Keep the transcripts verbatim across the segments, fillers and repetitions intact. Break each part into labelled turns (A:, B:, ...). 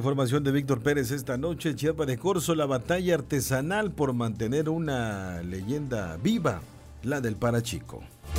A: información de Víctor Pérez esta noche. Chiapas de Corzo, la batalla artesanal por mantener una leyenda viva, la del Parachico.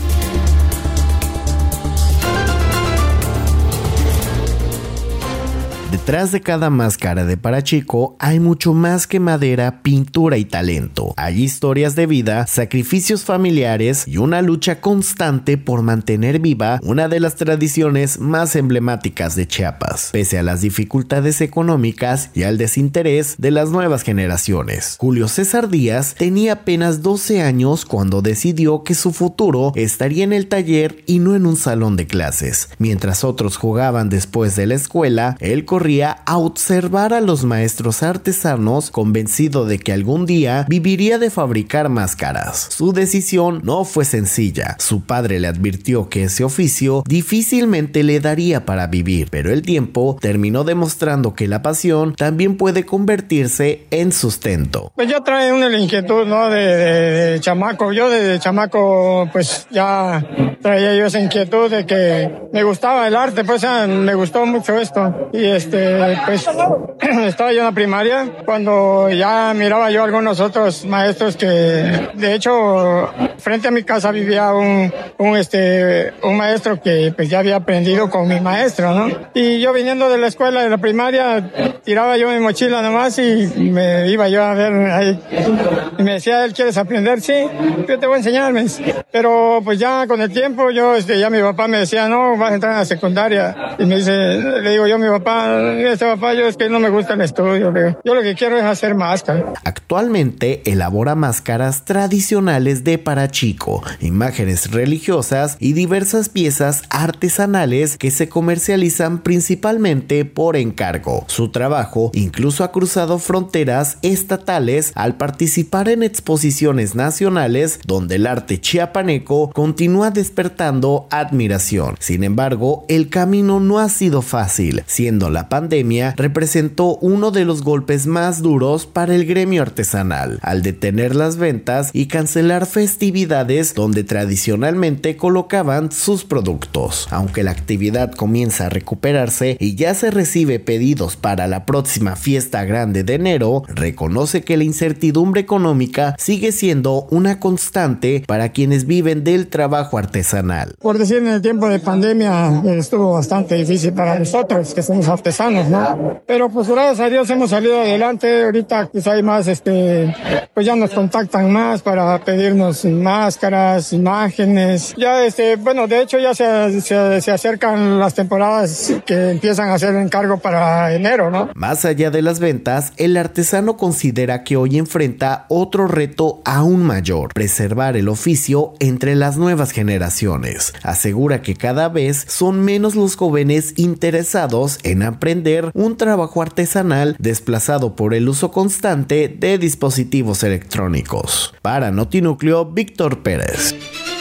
B: Detrás de cada máscara de Parachico hay mucho más que madera, pintura y talento. Hay historias de vida, sacrificios familiares y una lucha constante por mantener viva una de las tradiciones más emblemáticas de Chiapas, pese a las dificultades económicas y al desinterés de las nuevas generaciones. Julio César Díaz tenía apenas doce años cuando decidió que su futuro estaría en el taller y no en un salón de clases. Mientras otros jugaban después de la escuela, él corría a observar a los maestros artesanos, convencido de que algún día viviría de fabricar máscaras. Su decisión no fue sencilla. Su padre le advirtió que ese oficio difícilmente le daría para vivir, pero el tiempo terminó demostrando que la pasión también puede convertirse en sustento.
C: Pues yo traía una inquietud, ¿no? De, de, de chamaco. Yo desde chamaco, pues ya traía yo esa inquietud de que me gustaba el arte, pues me gustó mucho esto. Y este pues estaba yo en la primaria cuando ya miraba yo a algunos otros maestros que, de hecho, frente a mi casa vivía un, un este un maestro que pues ya había aprendido con mi maestro, ¿no? Y yo viniendo de la escuela, de la primaria, tiraba yo mi mochila nomás y me iba yo a ver ahí. Y me decía, ¿él quieres aprender? Sí, yo te voy a enseñar, me dice. Pero pues ya con el tiempo, yo este ya mi papá me decía, no, vas a entrar a la secundaria. Y me dice, le digo yo a mi papá, este papá, yo es que no me gusta el estudio, le yo lo que quiero es hacer máscaras.
B: Actualmente elabora máscaras tradicionales de Parachico, imágenes religiosas y diversas piezas artesanales que se comercializan principalmente por encargo. Su trabajo incluso ha cruzado fronteras estatales al participar en exposiciones nacionales donde el arte chiapaneco continúa despertando admiración. Sin embargo, el camino no ha sido fácil, siendo la pandemia representó uno de los golpes más duros para el gremio artesanal, al detener las ventas y cancelar festividades donde tradicionalmente colocaban sus productos. Aunque la actividad comienza a recuperarse y ya se recibe pedidos para la próxima fiesta grande de enero, reconoce que la incertidumbre económica sigue siendo una constante para quienes viven del trabajo artesanal.
C: Por decir, en el tiempo de pandemia estuvo bastante difícil para nosotros que somos artesanos, ¿no? Pero pues gracias a Dios hemos salido adelante. Ahorita pues hay más, este, pues ya nos contactan más para pedirnos máscaras, imágenes. Ya, este, bueno, de hecho ya se, se, se acercan las temporadas que empiezan a hacer encargo para enero, ¿no?
B: Más allá de las ventas, el artesano considera que hoy enfrenta otro reto aún mayor: preservar el oficio entre las nuevas generaciones. Asegura que cada vez son menos los jóvenes interesados en aprender un trabajo artesanal desplazado por el uso constante de dispositivos electrónicos. Para Notinúcleo, Víctor Pérez.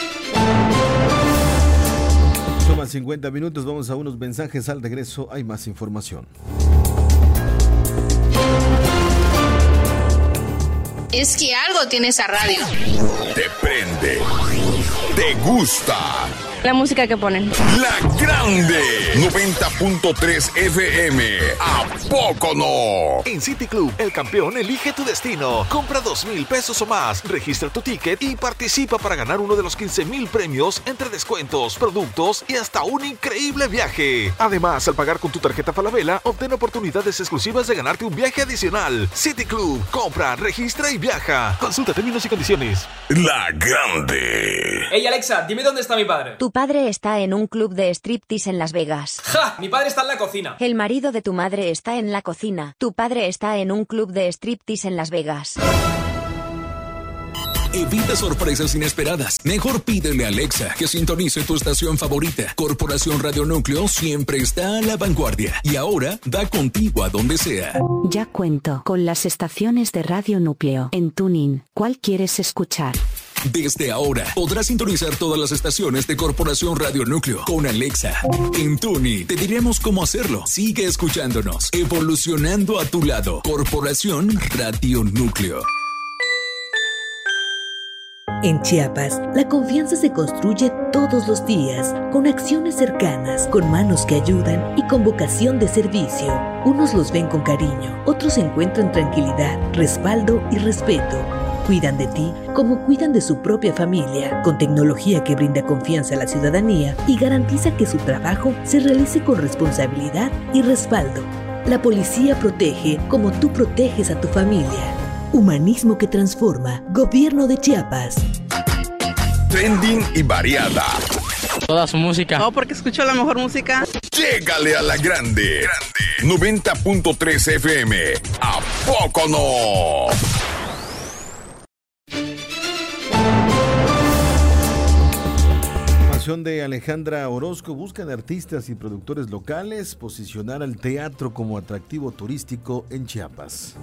A: Toman cincuenta minutos, vamos a unos mensajes. Al regreso hay más información.
D: Es que algo tiene esa radio.
E: Te prende. Te gusta.
D: La música que ponen.
E: La Grande. noventa punto tres F M. ¿A poco no?
F: En City Club, el campeón elige tu destino. Compra dos mil pesos o más, registra tu ticket y participa para ganar uno de los quince mil premios entre descuentos, productos y hasta un increíble viaje. Además, al pagar con tu tarjeta Falabella, obtén oportunidades exclusivas de ganarte un viaje adicional. City Club, compra, registra y viaja. Consulta términos y condiciones.
E: La Grande.
G: Hey Alexa, dime dónde está mi padre.
H: Tu padre está en un club de striptease en Las Vegas.
G: ¡Ja! Mi padre está en la cocina.
H: El marido de tu madre está en la cocina. Tu padre está en un club de striptease en Las Vegas.
I: Evita sorpresas inesperadas. Mejor pídele a Alexa que sintonice tu estación favorita. Corporación Radio Núcleo siempre está a la vanguardia y ahora da contigo a donde sea.
J: Ya cuento con las estaciones de Radio Núcleo en TuneIn. ¿Cuál quieres escuchar?
I: Desde ahora podrás sintonizar todas las estaciones de Corporación Radio Núcleo con Alexa. En TuneIn te diremos cómo hacerlo. Sigue escuchándonos, evolucionando a tu lado. Corporación Radio Núcleo.
K: En Chiapas, la confianza se construye todos los días, con acciones cercanas, con manos que ayudan y con vocación de servicio. Unos los ven con cariño, otros encuentran tranquilidad, respaldo y respeto. Cuidan de ti como cuidan de su propia familia, con tecnología que brinda confianza a la ciudadanía y garantiza que su trabajo se realice con responsabilidad y respaldo. La policía protege como tú proteges a tu familia. Humanismo que transforma. Gobierno de Chiapas.
E: Trending y variada.
L: Toda su música.
M: No, porque escucho la mejor música.
E: Llégale a la grande. grande. noventa punto tres F M. ¿A poco no?
A: De Alejandra Orozco. Buscan artistas y productores locales posicionar al teatro como atractivo turístico en Chiapas.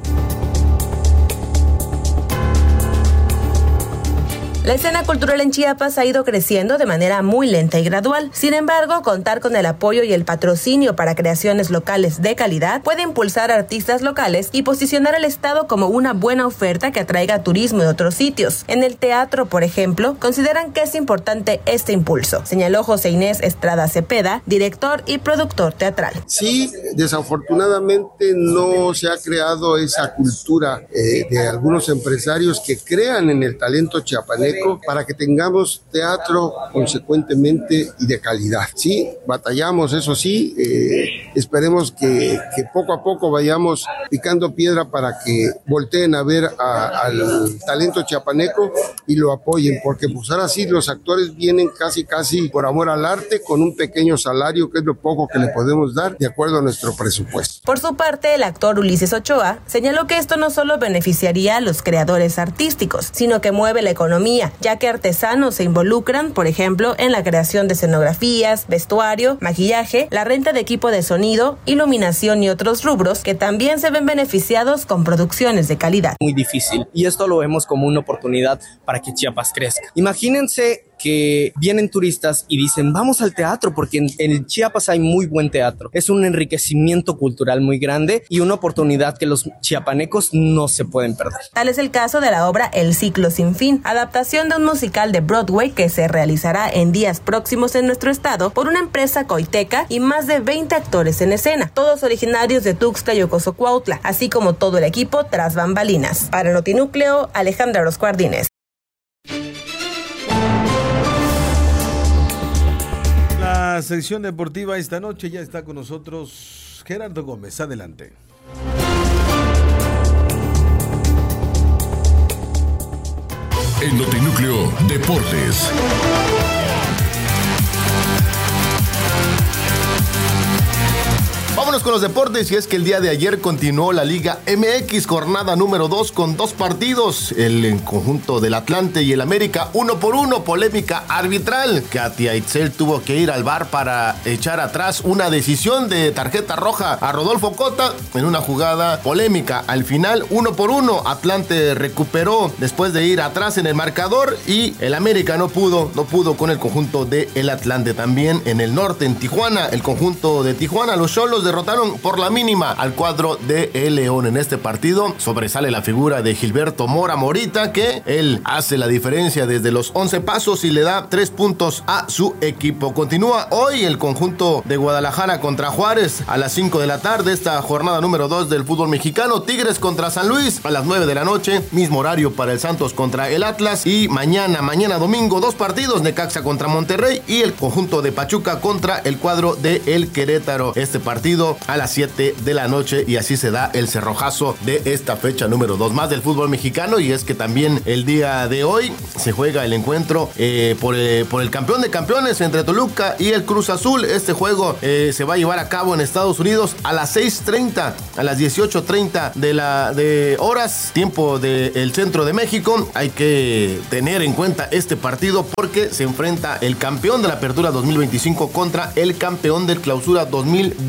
N: La escena cultural en Chiapas ha ido creciendo de manera muy lenta y gradual. Sin embargo, contar con el apoyo y el patrocinio para creaciones locales de calidad puede impulsar a artistas locales y posicionar al Estado como una buena oferta que atraiga turismo de otros sitios. En el teatro, por ejemplo, consideran que es importante este impulso, señaló José Inés Estrada Cepeda, director y productor teatral.
O: Sí, desafortunadamente no se ha creado esa cultura eh, de algunos empresarios que crean en el talento chiapaneco para que tengamos teatro consecuentemente y de calidad. Sí, batallamos, eso sí, eh, esperemos que, que poco a poco vayamos picando piedra para que volteen a ver a, al talento chiapaneco y lo apoyen, porque pues ahora sí los actores vienen casi casi por amor al arte con un pequeño salario que es lo poco que le podemos dar de acuerdo a nuestro presupuesto.
N: Por su parte, el actor Ulises Ochoa señaló que esto no solo beneficiaría a los creadores artísticos, sino que mueve la economía, ya que artesanos se involucran, por ejemplo, en la creación de escenografías, vestuario, maquillaje, la renta de equipo de sonido, iluminación y otros rubros que también se ven beneficiados con producciones de calidad.
L: Muy difícil, y esto lo vemos como una oportunidad para que Chiapas crezca. Imagínense que vienen turistas y dicen, vamos al teatro, porque en, en Chiapas hay muy buen teatro. Es un enriquecimiento cultural muy grande y una oportunidad que los chiapanecos no se pueden perder.
N: Tal es el caso de la obra El Ciclo Sin Fin, adaptación de un musical de Broadway que se realizará en días próximos en nuestro estado por una empresa coiteca y más de veinte actores en escena, todos originarios de Tuxtla y Ocosocuautla, así como todo el equipo tras bambalinas. Para Notinúcleo, Alejandra Orozco Ardínez.
A: La sección deportiva esta noche ya está con nosotros Gerardo Gómez. Adelante.
E: En Notinúcleo Deportes.
P: Vámonos con los deportes, y es que el día de ayer continuó la Liga M X, jornada número dos con dos partidos, el en conjunto del Atlante y el América, uno por uno, polémica arbitral. Katia Itzel tuvo que ir al V A R para echar atrás una decisión de tarjeta roja a Rodolfo Cota en una jugada polémica. Al final, uno por uno, Atlante recuperó después de ir atrás en el marcador y el América no pudo, no pudo con el conjunto del Atlante. También en el norte, en Tijuana, el conjunto de Tijuana, los Xolos derrotaron por la mínima al cuadro de El León. En este partido sobresale la figura de Gilberto Mora Morita, que él hace la diferencia desde los once pasos y le da tres puntos a su equipo. Continúa hoy el conjunto de Guadalajara contra Juárez a las cinco de la tarde, esta jornada número dos del fútbol mexicano. Tigres contra San Luis a las nueve de la noche, mismo horario para el Santos contra el Atlas. Y mañana, mañana domingo, dos partidos, Necaxa contra Monterrey y el conjunto de Pachuca contra el cuadro de El Querétaro. Este partido a las siete de la noche, y así se da el cerrojazo de esta fecha número dos más del fútbol mexicano. Y es que también el día de hoy se juega el encuentro eh, por, eh, por el campeón de campeones entre Toluca y el Cruz Azul. Este juego eh, se va a llevar a cabo en Estados Unidos a las seis treinta, a las dieciocho treinta de la de horas, tiempo del centro de México. Hay que tener en cuenta este partido porque se enfrenta el campeón de la Apertura dos mil veinticinco contra el campeón del Clausura dos mil veinticinco.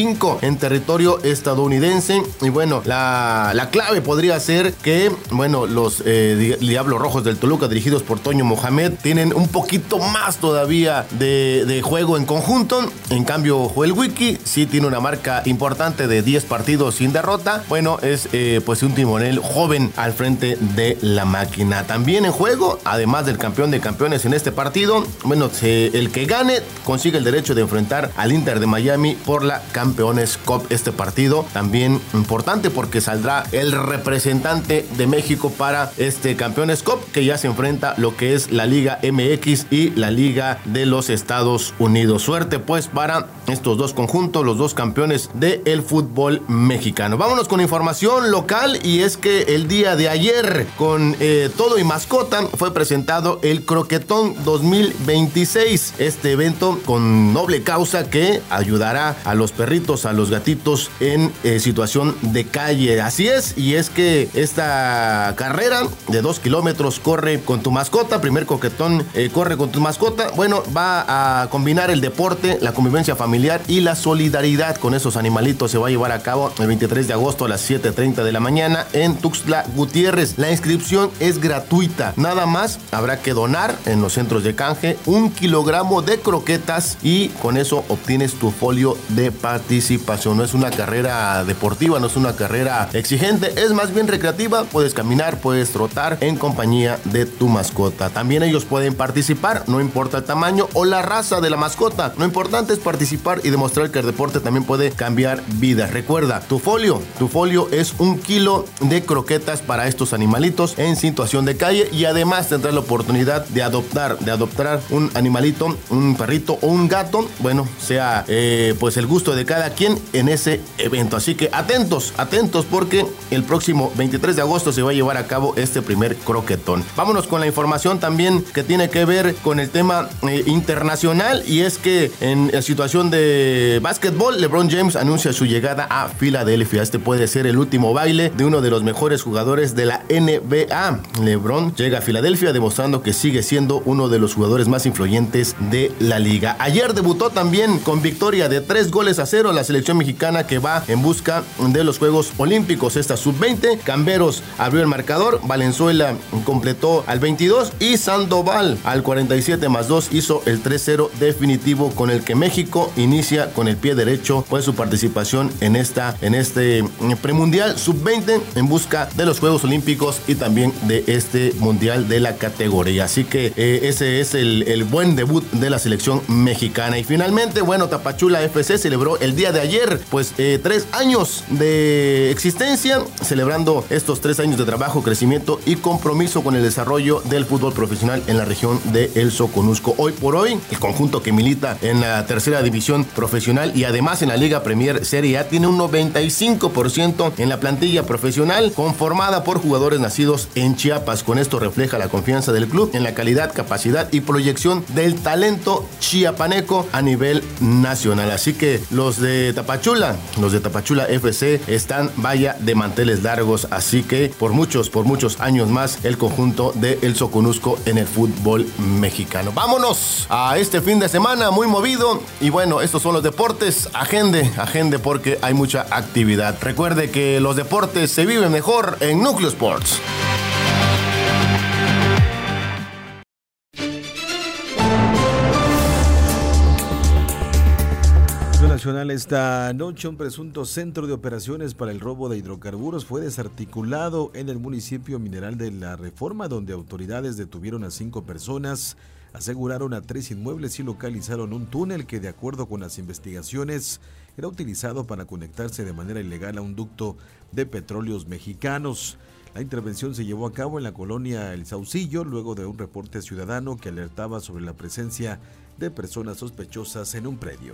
P: cinco en territorio estadounidense. Y bueno, la, la clave podría ser que, bueno, los eh, Diablos Rojos del Toluca, dirigidos por Toño Mohamed, tienen un poquito más todavía de, de juego en conjunto. En cambio, Joel Wiki sí tiene una marca importante de diez partidos sin derrota. Bueno, es eh, pues un timonel joven al frente de la máquina. También en juego, además del campeón de campeones en este partido, bueno, se, el que gane consigue el derecho de enfrentar al Inter de Miami por la Campeones Cup. Este partido también importante porque saldrá el representante de México para este Campeones Cup, que ya se enfrenta lo que es la Liga M X y la Liga de los Estados Unidos. Suerte pues para estos dos conjuntos, los dos campeones del fútbol mexicano. Vámonos con información local, y es que el día de ayer, con eh, todo y mascota, fue presentado el Croquetón dos mil veintiséis. Este evento con noble causa que ayudará a los perritos, a los gatitos en eh, situación de calle. Así es, y es que esta carrera de dos kilómetros, corre con tu mascota, primer croquetón, eh, corre con tu mascota, bueno, va a combinar el deporte, la convivencia familiar y la solidaridad con esos animalitos. Se va a llevar a cabo el veintitrés de agosto a las siete treinta de la mañana en Tuxtla Gutiérrez. La inscripción es gratuita, nada más habrá que donar en los centros de canje un kilogramo de croquetas y con eso obtienes tu folio de participación. No es una carrera deportiva, no es una carrera exigente, es más bien recreativa. Puedes caminar, puedes trotar en compañía de tu mascota. También ellos pueden participar, no importa el tamaño o la raza de la mascota. Lo importante es participar y demostrar que el deporte también puede cambiar vidas. Recuerda, tu folio, tu folio es un kilo de croquetas para estos animalitos en situación de calle, y además tendrás la oportunidad de adoptar, de adoptar un animalito, un perrito o un gato, bueno, sea eh, pues el gusto de cada quien en ese evento. Así que atentos, atentos, porque el próximo veintitrés de agosto se va a llevar a cabo este primer croquetón. Vámonos con la información también que tiene que ver con el tema eh, internacional, y es que en la situación de básquetbol, LeBron James anuncia su llegada a Filadelfia. Este puede ser el último baile de uno de los mejores jugadores de la N B A. LeBron llega a Filadelfia demostrando que sigue siendo uno de los jugadores más influyentes de la liga. Ayer debutó también con victoria de tres goles a cero la selección mexicana, que va en busca de los Juegos Olímpicos. Esta sub veinte, Camberos abrió el marcador, Valenzuela completó al veintidós y Sandoval al cuarenta y siete más dos hizo el tres cero definitivo, con el que México inicia con el pie derecho pues su participación en esta en este premundial sub veinte en busca de los Juegos Olímpicos y también de este mundial de la categoría. Así que eh, ese es el, el buen debut de la selección mexicana. Y finalmente, bueno, Tapachula F C celebró el día de ayer pues eh, tres años de existencia, celebrando estos tres años de trabajo, crecimiento y compromiso con el desarrollo del fútbol profesional en la región de El Soconusco. Hoy por hoy, el conjunto que milita en la tercera división profesional y además en la Liga Premier Serie A tiene un noventa y cinco por ciento en la plantilla profesional, conformada por jugadores nacidos en Chiapas. Con esto refleja la confianza del club en la calidad, capacidad y proyección del talento chiapaneco a nivel nacional. Así que los de Tapachula, los de Tapachula F C están vaya de manteles largos, así que por muchos, por muchos años más el conjunto de El Soconusco en el fútbol mexicano. Vámonos a este fin de semana muy movido, y bueno, estos son los deportes. Agende, agende, porque hay mucha actividad. Recuerde que los deportes se viven mejor en Núcleo Sports.
A: Nacional esta noche, un presunto centro de operaciones para el robo de hidrocarburos fue desarticulado en el municipio mineral de La Reforma, donde autoridades detuvieron a cinco personas, aseguraron a tres inmuebles y localizaron un túnel que, de acuerdo con las investigaciones, era utilizado para conectarse de manera ilegal a un ducto de petróleos mexicanos. La intervención se llevó a cabo en la colonia El Saucillo, luego de un reporte ciudadano que alertaba sobre la presencia de personas sospechosas en un predio.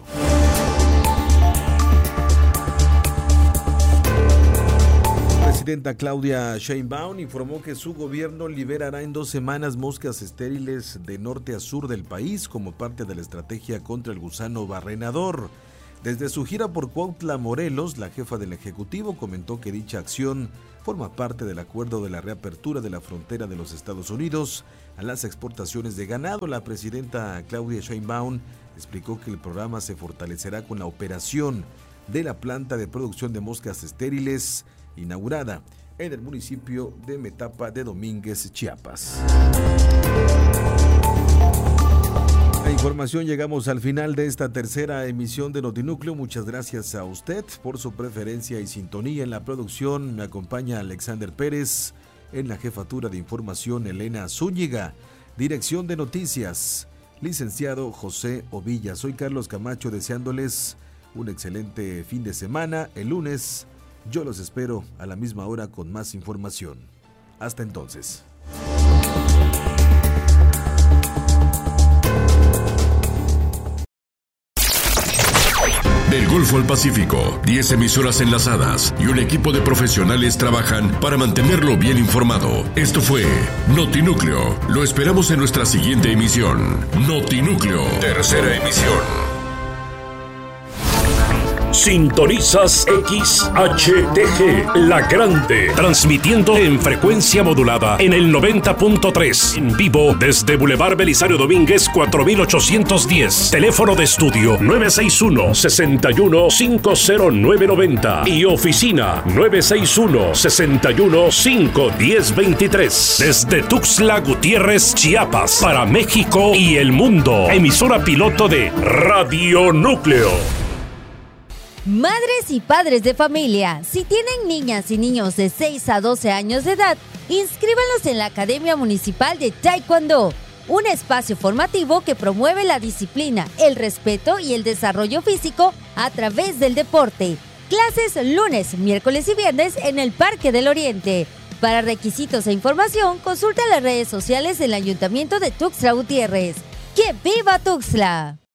A: La presidenta Claudia Sheinbaum informó que su gobierno liberará en dos semanas moscas estériles de norte a sur del país como parte de la estrategia contra el gusano barrenador. Desde su gira por Cuautla, Morelos, la jefa del Ejecutivo comentó que dicha acción forma parte del acuerdo de la reapertura de la frontera de los Estados Unidos a las exportaciones de ganado. La presidenta Claudia Sheinbaum explicó que el programa se fortalecerá con la operación de la planta de producción de moscas estériles inaugurada en el municipio de Metapa de Domínguez, Chiapas. La información, llegamos al final de esta tercera emisión de Notinúcleo. Muchas gracias a usted por su preferencia y sintonía. En la producción me acompaña Alexander Pérez, en la jefatura de información Elena Zúñiga, dirección de noticias licenciado José Ovilla. Soy Carlos Camacho, deseándoles un excelente fin de semana. El lunes yo los espero a la misma hora con más información. Hasta entonces.
E: Del Golfo al Pacífico, diez emisoras enlazadas y un equipo de profesionales trabajan para mantenerlo bien informado. Esto fue Notinúcleo. Lo esperamos en nuestra siguiente emisión. Notinúcleo, tercera emisión.
Q: Sintonizas X H T G, La Grande, transmitiendo en frecuencia modulada en el noventa punto tres, en vivo desde Boulevard Belisario Domínguez cuatro mil ochocientos diez, teléfono de estudio nueve seis uno, seis uno cinco cero nueve nueve cero y oficina nueve seis uno, seis uno cinco uno cero dos tres, desde Tuxtla Gutiérrez, Chiapas, para México y el mundo, emisora piloto de Radio Núcleo.
R: Madres y padres de familia, si tienen niñas y niños de seis a doce años de edad, inscríbanlos en la Academia Municipal de Taekwondo, un espacio formativo que promueve la disciplina, el respeto y el desarrollo físico a través del deporte. Clases lunes, miércoles y viernes en el Parque del Oriente. Para requisitos e información, consulta las redes sociales del Ayuntamiento de Tuxtla Gutiérrez. ¡Que viva Tuxtla!